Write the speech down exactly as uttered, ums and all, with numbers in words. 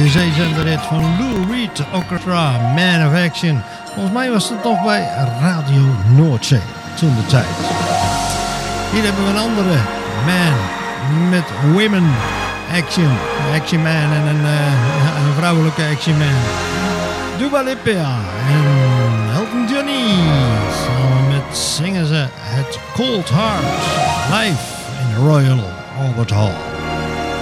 zender dit van Lou Reed Orchestra, Man of Action. Volgens mij was het nog bij Radio Noordzee toen de tijd. Hier hebben we een andere man met Women Action. Een action man en een, uh, een vrouwelijke action man. Dua Lipa en Elton Johnny. Samen met zingen ze het Cold Heart live in de Royal Albert Hall.